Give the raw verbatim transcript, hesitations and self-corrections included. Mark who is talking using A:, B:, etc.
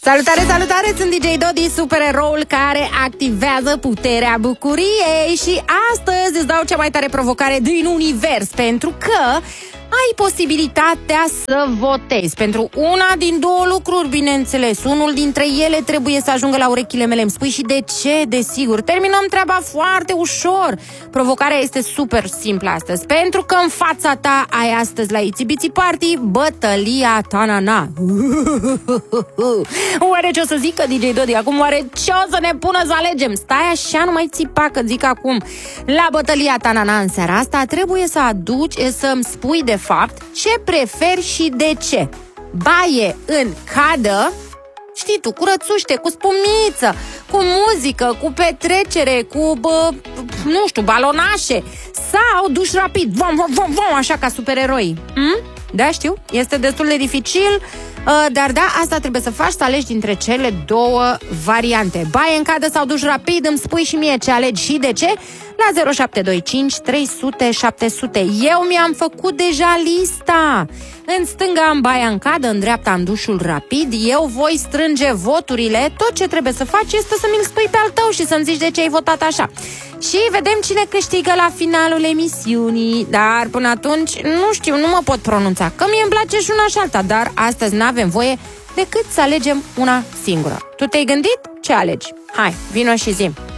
A: Salutare, salutare! Sunt D J Dodi, supereroul care activează puterea bucuriei și astăzi îți dau cea mai tare provocare din univers, pentru că ai posibilitatea să votezi pentru una din două lucruri, bineînțeles. Unul dintre ele trebuie să ajungă la urechile mele. Îmi spui și de ce, desigur. Terminăm treaba foarte ușor. Provocarea este super simplă astăzi, pentru că în fața ta ai astăzi la Itsy Bitsy Party bătălia Tanana. Oare ce o să zică D J Dodi acum? Oare ce o să ne pună să alegem? Stai așa, nu mai țipa că zic acum. La bătălia Tanana în seara asta trebuie să aduci, să-mi spui de fapt ce preferi și de ce. Baie în cadă, știi tu, cu rățuște, cu spumiță, cu muzică, cu petrecere, cu, bă, nu știu, balonașe, sau duș rapid, vom, vom, vom, vom, așa ca supereroi. Hm? Da, știu, este destul de dificil, dar da, asta trebuie să faci, să alegi dintre cele două variante. Baie în cadă sau duș rapid, îmi spui și mie ce alegi și de ce la zero șapte doi cinci trei sute șapte sute. Eu mi-am făcut deja lista. În stânga am baia în cadă, în dreapta am dușul rapid. Eu voi strânge voturile. Tot ce trebuie să faci este să mi-l spui pe al tău și să-mi zici de ce ai votat așa. Și vedem cine câștigă la finalul emisiunii. Dar până atunci, nu știu, nu mă pot pronunța, că mie îmi place și una și alta. Dar astăzi n-avem voie decât să alegem una singură. Tu te-ai gândit? Ce alegi? Hai, vino și zi.